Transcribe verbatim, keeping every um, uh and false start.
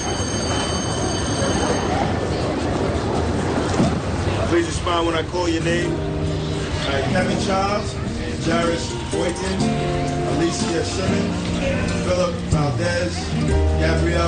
Please respond when I call your name. All right, Kevin Charles, Jairus Boykin, Alicia Simmons, Philip Valdez, Gabrielle